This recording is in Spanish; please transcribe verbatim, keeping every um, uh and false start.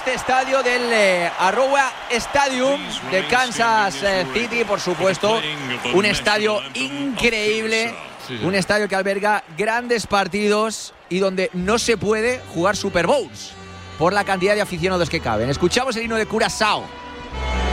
este estadio del eh, Arrowhead Stadium de Kansas eh, City, por supuesto, un estadio increíble, un estadio que alberga grandes partidos y donde no se puede jugar Super Bowls por la cantidad de aficionados que caben. Escuchamos el himno de Curazao.